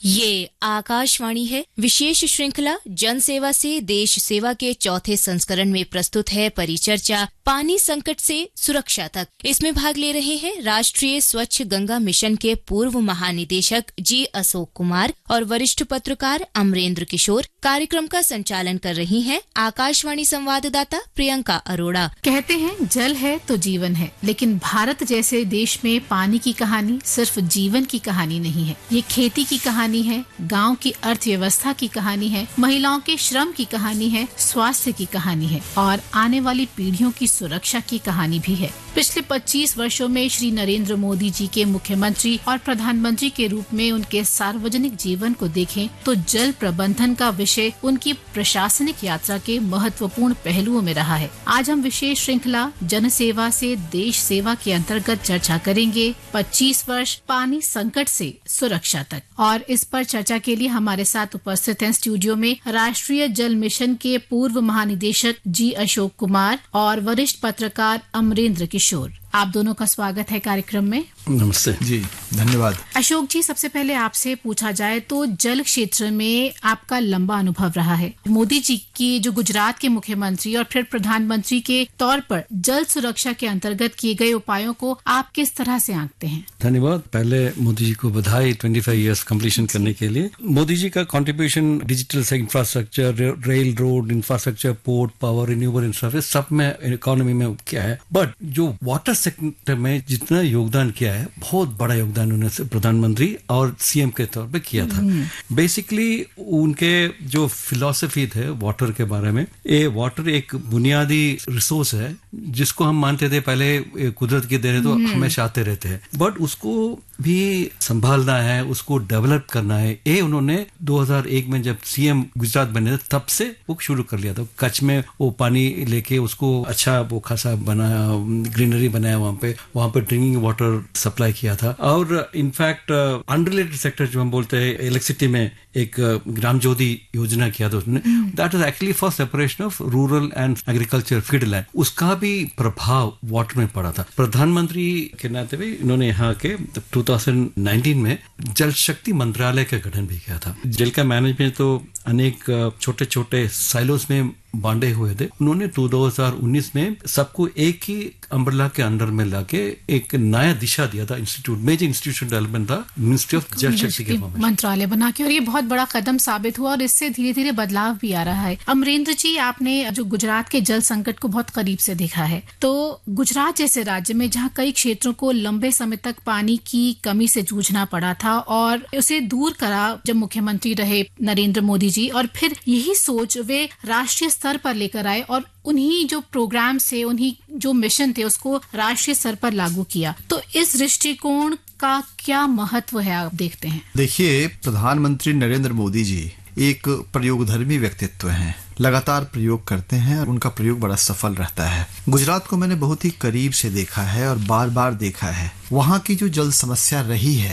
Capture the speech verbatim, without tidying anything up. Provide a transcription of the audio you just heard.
ये आकाशवाणी है। विशेष श्रृंखला जन सेवा से देश सेवा के चौथे संस्करण में प्रस्तुत है परिचर्चा पानी संकट से सुरक्षा तक। इसमें भाग ले रहे हैं राष्ट्रीय स्वच्छ गंगा मिशन के पूर्व महानिदेशक जी अशोक कुमार और वरिष्ठ पत्रकार अमरेंद्र किशोर। कार्यक्रम का संचालन कर रही हैं आकाशवाणी संवाददाता प्रियंका अरोड़ा। कहते हैं जल है तो जीवन है, लेकिन भारत जैसे देश में पानी की कहानी सिर्फ जीवन की कहानी नहीं है। ये खेती की कहानी है, गांव की अर्थव्यवस्था की कहानी है, महिलाओं के श्रम की कहानी है, स्वास्थ्य की कहानी है और आने वाली पीढ़ियों की सुरक्षा की कहानी भी है। पिछले पच्चीस वर्षों में श्री नरेंद्र मोदी जी के मुख्यमंत्री और प्रधानमंत्री के रूप में उनके सार्वजनिक जीवन को देखें तो जल प्रबंधन का विषय उनकी प्रशासनिक यात्रा के महत्वपूर्ण पहलुओं में रहा है। आज हम विशेष श्रृंखला जन सेवा से देश सेवा के अंतर्गत चर्चा करेंगे पच्चीस वर्ष पानी संकट से सुरक्षा तक। और इस पर चर्चा के लिए हमारे साथ उपस्थित हैं स्टूडियो में राष्ट्रीय जल मिशन के पूर्व महानिदेशक जी अशोक कुमार और वरिष्ठ पत्रकार अमरेंद्र किशोर। आप दोनों का स्वागत है कार्यक्रम में। नमस्ते जी, धन्यवाद। अशोक जी, सबसे पहले आपसे पूछा जाए तो जल क्षेत्र में आपका लंबा अनुभव रहा है। मोदी जी की जो गुजरात के मुख्यमंत्री और फिर प्रधानमंत्री के तौर पर जल सुरक्षा के अंतर्गत किए गए उपायों को आप किस तरह से आंकते हैं? धन्यवाद। पहले मोदी जी को बधाई पच्चीस इयर्स कंप्लीशन करने के लिए। मोदी जी का कंट्रीब्यूशन डिजिटल से infrastructure, rail, road infrastructure, port, power, renewable infrastructure सब में इकोनॉमी में क्या है, बट जो वाटर सेक्टर में जितना योगदान किया है बहुत बड़ा योगदान उन्होंने प्रधानमंत्री और सीएम के तौर पे किया था। बेसिकली उनके जो फिलॉसफी थे वाटर के बारे में, ये वाटर एक बुनियादी रिसोर्स है जिसको हम मानते थे पहले कुदरत की देन है तो हमेशा आते रहते हैं, बट उसको भी संभालना है, उसको डेवलप करना है। ये उन्होंने दो हज़ार एक में जब सीएम गुजरात बने थे तब से वो शुरू कर लिया था। कच्छ में वो पानी लेके उसको अच्छा वो खासा बनाया, ग्रीनरी बनाया, वहां पे वहां पे ड्रिंकिंग वाटर सप्लाई किया था। और इनफैक्ट अनरिलेटेड सेक्टर जो हम बोलते हैं इलेक्ट्रिसिटी में एक ग्राम ज्योति योजना किया था उसने। That was actually for separation of rural and agriculture field land. उसका भी प्रभाव वाटर में पड़ा था। प्रधानमंत्री के नाते भी इन्होंने यहाँ के दो हज़ार उन्नीस में जल शक्ति मंत्रालय का गठन भी किया था। जल का मैनेजमेंट तो अनेक छोटे छोटे साइलोस में बांटे हुए थे। उन्होंने दो हज़ार उन्नीस में सबको एक ही अम्ब्रेला के अंडर में लाके एक नया दिशा दिया था। इंस्टीट्यूट मेजर इंस्टीट्यूशन डेवलपमेंट था मिनिस्ट्री ऑफ जल शक्ति के मंत्रालय बना के, और ये बहुत बड़ा कदम साबित हुआ और इससे धीरे धीरे बदलाव भी आ रहा है। अमरेंद्र जी, आपने जो गुजरात के जल संकट को बहुत करीब से देखा है, तो गुजरात जैसे राज्य में जहाँ कई क्षेत्रों को लंबे समय तक पानी की कमी से जूझना पड़ा था और उसे दूर करा जब मुख्यमंत्री रहे नरेंद्र मोदी जी, और फिर यही सोच वे राष्ट्रीय स्तर पर लेकर आए और उन्हीं जो प्रोग्राम से, उन्हीं जो मिशन थे उसको राष्ट्रीय स्तर पर लागू किया। तो इस दृष्टिकोण का क्या महत्व है आप देखते हैं? देखिए, प्रधानमंत्री नरेंद्र मोदी जी एक प्रयोगधर्मी व्यक्तित्व हैं, लगातार प्रयोग करते हैं और उनका प्रयोग बड़ा सफल रहता है। गुजरात को मैंने बहुत ही करीब से देखा है और बार बार देखा है। वहाँ की जो जल समस्या रही है